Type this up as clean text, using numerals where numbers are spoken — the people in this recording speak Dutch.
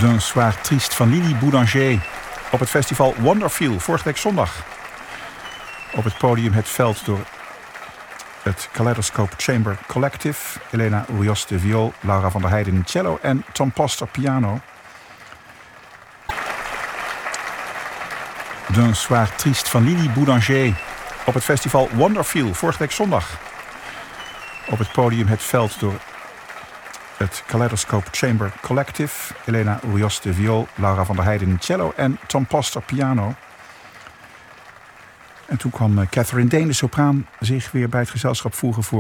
D'un soir triste van Lili Boulanger op het festival Wonderfeel vorige week zondag. Op het podium het veld door het Kaleidoscope Chamber Collective. Elena Rios de viool, Laura van der Heijden cello en Tom Poster piano. D'un soir triste van Lili Boulanger op het festival Wonderfeel vorige week zondag. Op het podium het veld door het Kaleidoscope Chamber Collective. Elena Rios de viool, Laura van der Heijden cello en Tom Poster piano. En toen kwam Catherine Dane, de sopraan, zich weer bij het gezelschap voegen voor